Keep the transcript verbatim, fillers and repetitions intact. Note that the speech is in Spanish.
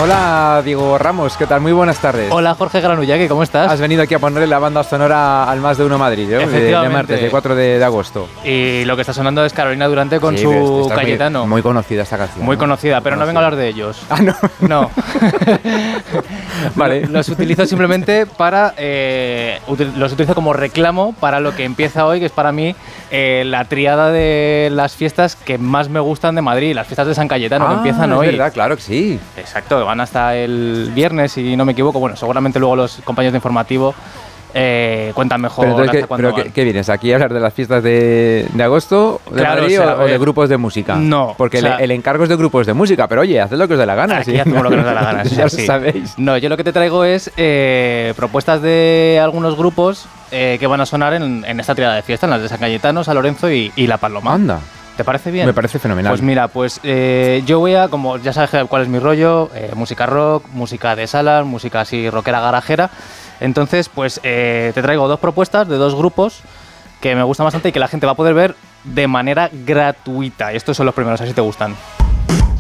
Hola, Diego Ramos, ¿qué tal? Muy buenas tardes. Hola, Jorge Granullaque, ¿cómo estás? Has venido aquí a ponerle la banda sonora al Más de Uno Madrid, ¿eh? de, de martes, de cuatro de, de agosto. Y lo que está sonando es Carolina Durante con sí, su Cayetano. Muy, muy conocida esta canción. Muy ¿no? conocida, pero conocida. No vengo a hablar de ellos. Ah, no. No. Vale. Los utilizo simplemente para... Eh, util los utilizo como reclamo para lo que empieza hoy, que es para mí eh, la triada de las fiestas que más me gustan de Madrid, las fiestas de San Cayetano, ah, que empiezan es hoy. Es verdad, claro que sí. Exacto, van hasta el viernes, si no me equivoco. Bueno, seguramente luego los compañeros de informativo eh, cuentan mejor. Pero, entonces, ¿qué, pero ¿qué, ¿qué vienes? ¿Aquí a hablar de las fiestas de, de agosto de claro, Madrid o, sea, o, o de grupos de música? No. Porque o sea, el, el encargo es de grupos de música, pero oye, haced lo que os dé la gana. Aquí ¿sí? hacemos lo que nos dé la gana, ya lo sí. sabéis. No, yo lo que te traigo es eh, propuestas de algunos grupos eh, que van a sonar en, en esta triada de fiesta, en las de San Cayetano, San Lorenzo y, y La Paloma. Anda. ¿Te parece bien? Me parece fenomenal. Pues mira, pues eh, yo voy a, como ya sabes cuál es mi rollo, eh, música rock, música de sala, música así rockera garajera. Entonces, pues eh, te traigo dos propuestas de dos grupos que me gustan bastante y que la gente va a poder ver de manera gratuita. Y estos son los primeros, así te gustan.